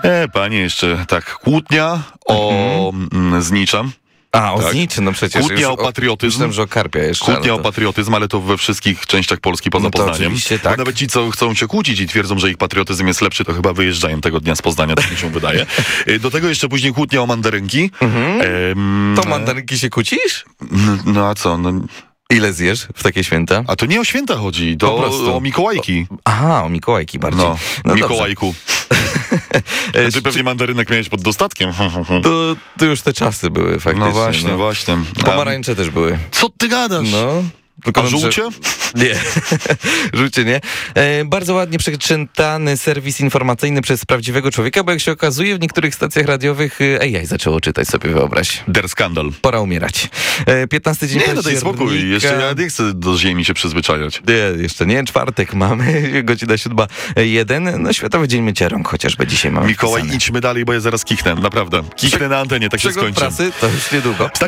Panie, jeszcze tak, kłótnia o zniczam. O zniczy, no przecież. Kłótnia o patriotyzm. Myślałem, że o karpia jeszcze. Kłótnia o patriotyzm, ale to we wszystkich częściach Polski poza Poznaniem. Oczywiście, tak. Bo nawet ci, co chcą się kłócić i twierdzą, że ich patriotyzm jest lepszy, to chyba wyjeżdżają tego dnia z Poznania, tak mi się wydaje. Do tego jeszcze później kłótnia o mandarynki. To mandarynki się kłócisz? No a co? No, ile zjesz w takie święta? a to nie o święta chodzi, Po prostu. o Mikołajki. O Mikołajki bardziej. No Mikołajku. Ty pewnie mandarynek miałeś pod dostatkiem. To już te czasy były faktycznie. No właśnie. Pomarańcze też były. Co ty gadasz? No. A żółcie? Nie, żółcie nie. Bardzo ładnie przeczytany serwis informacyjny przez prawdziwego człowieka, bo jak się okazuje, w niektórych stacjach radiowych AI zaczęło czytać, sobie wyobraź. Der skandal. Pora umierać. 15 dzień Nie, no daj spokój. Jeszcze ja nie chcę do ziemi się przyzwyczajać. Nie, jeszcze nie. Czwartek mamy, godzina 7:01. No Światowy Dzień Mycia Rąk chociażby dzisiaj mamy Mikołaj, wpisane. idźmy dalej, bo ja zaraz kichnę. Naprawdę. Kichnę na antenie, tak się Przegląd skończy. prasy to już niedługo.